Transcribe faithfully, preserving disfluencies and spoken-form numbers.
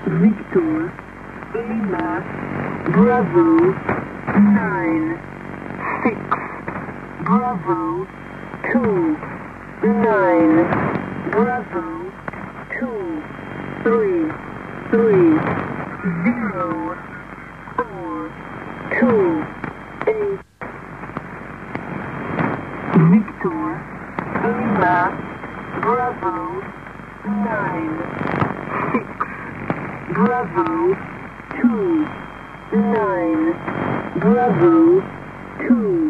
Victor, Lima, Bravo, nine, six, Bravo, two, nine, Bravo, two, three, three, zero, four, two, eight. Victor, Lima, Bravo, nine, six, Bravo, two, nine, Bravo, two.